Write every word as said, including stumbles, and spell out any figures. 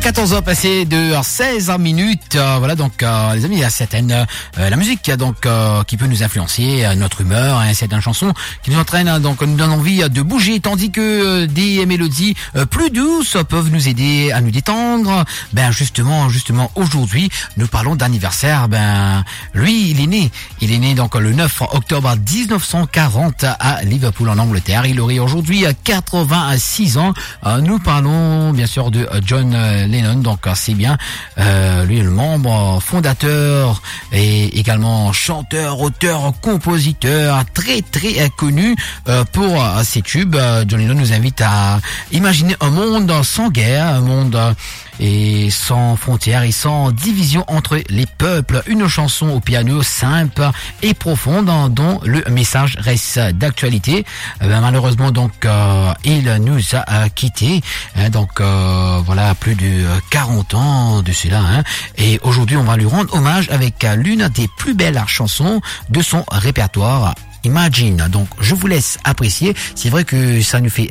quatorze heures passées de seize minutes. Euh, voilà donc euh, les amis, il y a certaines euh, la musique donc euh, qui peut nous influencer euh, notre humeur, hein, certaines chansons qui nous entraînent hein, donc nous donnent envie de bouger, tandis que euh, des mélodies euh, plus douces peuvent nous aider à nous détendre. Ben justement, justement aujourd'hui, nous parlons d'anniversaire. Ben lui, il est né, il est né donc le neuf octobre dix-neuf cent quarante à Liverpool en Angleterre. Il aurait aujourd'hui quatre-vingt-six ans. Euh, nous parlons bien sûr de John Lennon, donc c'est bien euh, lui le membre fondateur et également chanteur, auteur, compositeur très très connu euh, pour ses tubes. John Lennon nous invite à imaginer un monde sans guerre, un monde et sans frontières et sans division entre les peuples. Une chanson au piano simple et profonde dont le message reste d'actualité. Euh, malheureusement donc euh, il nous a quittés. Hein, donc euh, voilà, plus de quarante ans de cela. Hein, et aujourd'hui on va lui rendre hommage avec l'une des plus belles chansons de son répertoire, Imagine. Donc je vous laisse apprécier. C'est vrai que ça nous fait